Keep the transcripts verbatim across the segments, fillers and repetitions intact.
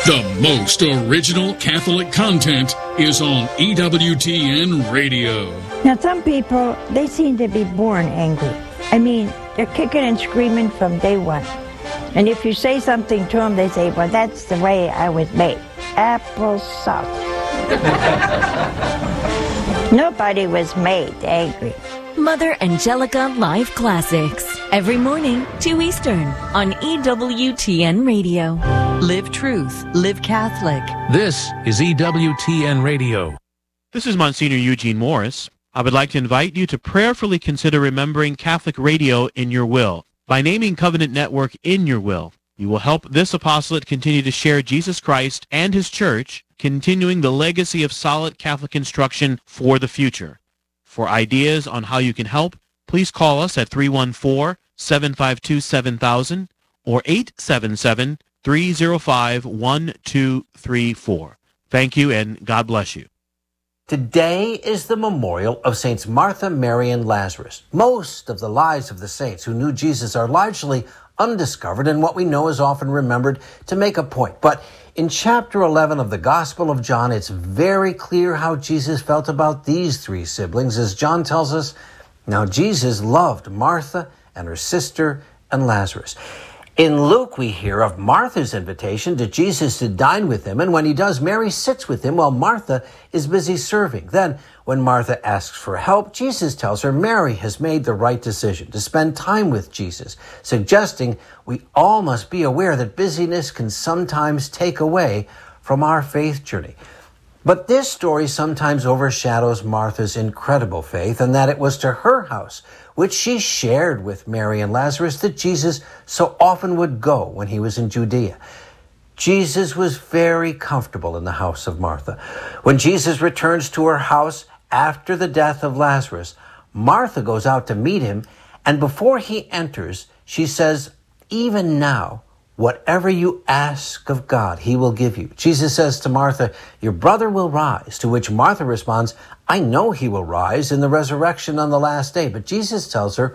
The most original Catholic content is on E W T N Radio. Now, some people, they seem to be born angry. I mean, they're kicking and screaming from day one. And if you say something to them, they say, well, that's the way I was made. Apples suck. Nobody was made angry. Mother Angelica Live Classics. Every morning, two Eastern, on E W T N Radio. Live truth. Live Catholic. This is E W T N Radio. This is Monsignor Eugene Morris. I would like to invite you to prayerfully consider remembering Catholic radio in your will. By naming Covenant Network in your will, you will help this apostolate continue to share Jesus Christ and His Church, continuing the legacy of solid Catholic instruction for the future. For ideas on how you can help, please call us at three one four, seven five two, seven thousand or eight seven seven, three zero five, one two three four. Thank you, and God bless you. Today is the memorial of Saints Martha, Mary, and Lazarus. Most of the lives of the saints who knew Jesus are largely undiscovered, and what we know is often remembered to make a point. But in chapter eleven of the Gospel of John, it's very clear how Jesus felt about these three siblings. As John tells us, now Jesus loved Martha and her sister and Lazarus. In Luke, we hear of Martha's invitation to Jesus to dine with him, and when he does, Mary sits with him while Martha is busy serving. Then, when Martha asks for help, Jesus tells her Mary has made the right decision to spend time with Jesus, suggesting we all must be aware that busyness can sometimes take away from our faith journey. But this story sometimes overshadows Martha's incredible faith, and that it was to her house, which she shared with Mary and Lazarus, that Jesus so often would go when he was in Judea. Jesus was very comfortable in the house of Martha. When Jesus returns to her house after the death of Lazarus, Martha goes out to meet him, and before he enters, she says, even now, whatever you ask of God, he will give you. Jesus says to Martha, your brother will rise, to which Martha responds, I know he will rise in the resurrection on the last day. But Jesus tells her,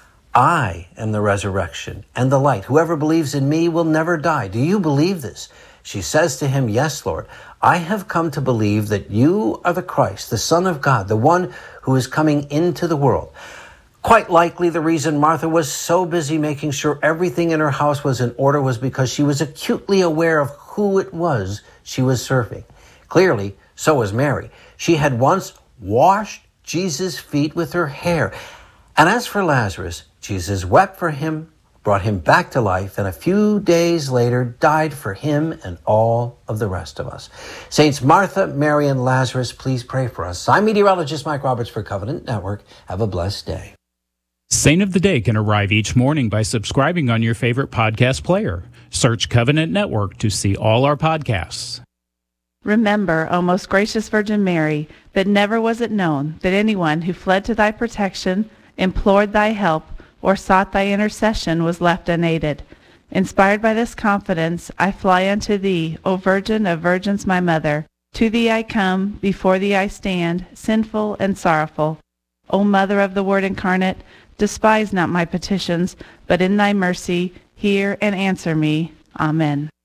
I am the resurrection and the light. Whoever believes in me will never die. Do you believe this? She says to him, yes, Lord. I have come to believe that you are the Christ, the Son of God, the one who is coming into the world. Quite likely the reason Martha was so busy making sure everything in her house was in order was because she was acutely aware of who it was she was serving. Clearly, so was Mary. She had once washed Jesus' feet with her hair. And as for Lazarus, Jesus wept for him, brought him back to life, and a few days later died for him and all of the rest of us. Saints Martha, Mary, and Lazarus, please pray for us. I'm meteorologist Mike Roberts for Covenant Network. Have a blessed day. Saint of the Day can arrive each morning by subscribing on your favorite podcast player. Search Covenant Network to see all our podcasts. Remember, O most gracious Virgin Mary, that never was it known that anyone who fled to thy protection, implored thy help, or sought thy intercession was left unaided. Inspired by this confidence, I fly unto thee, O Virgin of Virgins, my Mother. To thee I come, before thee I stand, sinful and sorrowful. O Mother of the Word incarnate, despise not my petitions, but in thy mercy hear and answer me. Amen.